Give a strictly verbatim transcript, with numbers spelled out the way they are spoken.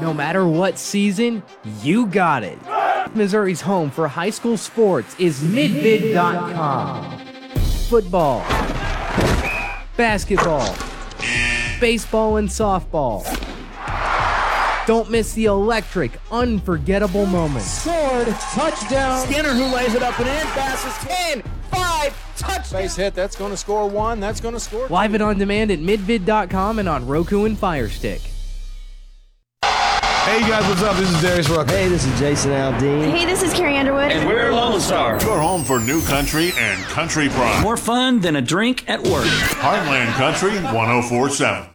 No matter what season, you got it. Missouri's home for high school sports is midvid dot com. Football, basketball, baseball, and softball. Don't miss the electric, unforgettable moments. Scored, touchdown. Skinner who lays it up and in, passes ten, five, touchdown. Base hit, that's going to score one, that's going to score two. Live and on demand at midvid dot com and on Roku and Fire Stick. Hey guys, what's up? This is Darius Rucker. Hey, this is Jason Aldean. Hey, this is Carrie Underwood. And we're Lone Star. Your home for new country and country pride. More fun than a drink at work. Heartland Country one oh four point seven.